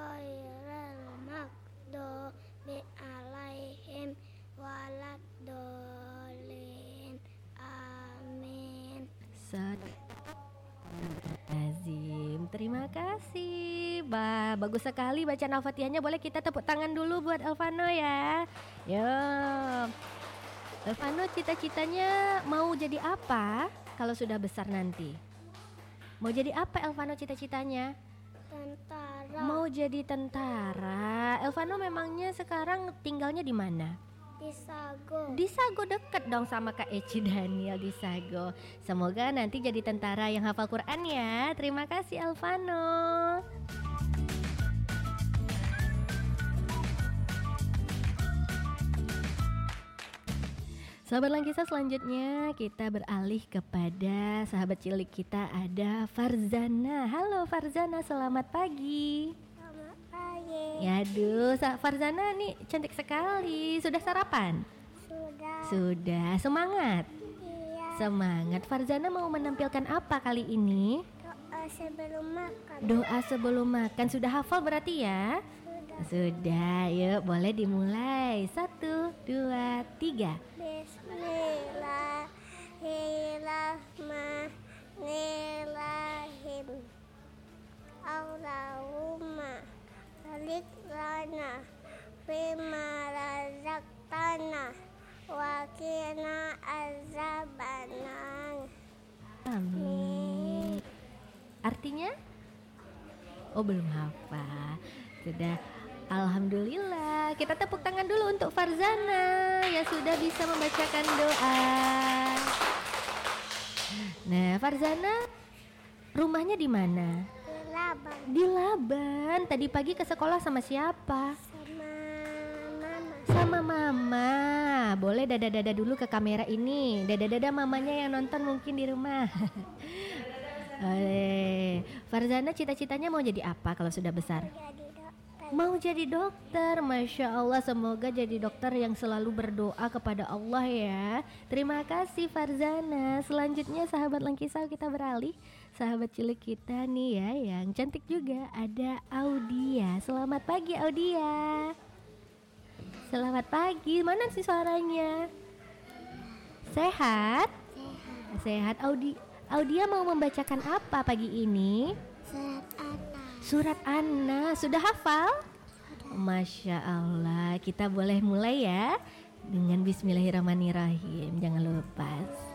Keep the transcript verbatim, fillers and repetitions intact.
ghairil maghdubi alaihim waladdallin. Amin. Azim, terima kasih. Bah, bagus sekali bacaan Al-Fatihahnya. Boleh kita tepuk tangan dulu buat Elvano ya. Yo. Elvano cita-citanya mau jadi apa kalau sudah besar nanti? Mau jadi apa Elvano cita-citanya? Tentara. Mau jadi tentara. Elvano memangnya sekarang tinggalnya di mana? Di Sago. Di Sago, deket dong sama Kak Eci Daniel di Sago. Semoga nanti jadi tentara yang hafal Quran ya. Terima kasih Elvano. Sahabat Langkisa, selanjutnya kita beralih kepada sahabat cilik kita, ada Farzana. Halo Farzana, selamat pagi. Selamat pagi. Yaduh, Farzana nih cantik sekali. Sudah sarapan? Sudah. Sudah, semangat? Iya. Semangat. Farzana mau menampilkan apa kali ini? Doa sebelum makan. Doa sebelum makan. Sudah hafal berarti ya? Sudah, yuk boleh dimulai. Satu, dua, tiga. Bismillahirrahmanirrahim. Allahumma barik lana fima razaqtana wa qina azabannar. Amin. Artinya? Oh, belum hafal. Sudah. Alhamdulillah, kita tepuk tangan dulu untuk Farzana yang sudah bisa membacakan doa. Nah, Farzana rumahnya di mana? Di Laban. Di Laban. Tadi pagi ke sekolah sama siapa? Sama mama. Sama mama. Boleh dada-dada dulu ke kamera ini. Dada-dada mamanya yang nonton mungkin di rumah. Oleh. Farzana cita-citanya mau jadi apa kalau sudah besar? Jadi dokter. Mau jadi dokter. Masya Allah, semoga jadi dokter yang selalu berdoa kepada Allah ya. Terima kasih Farzana. Selanjutnya sahabat Langkisau, kita beralih. Sahabat cilik kita nih ya, yang cantik juga, ada Audia. Selamat pagi Audia. Selamat pagi. Mana sih suaranya? Sehat? Sehat. Sehat. Audi Audia mau membacakan apa pagi ini? Surat anak. Surat An-Nas. Sudah hafal? Masya Allah. Kita boleh mulai ya dengan Bismillahirrahmanirrahim. Jangan lupa.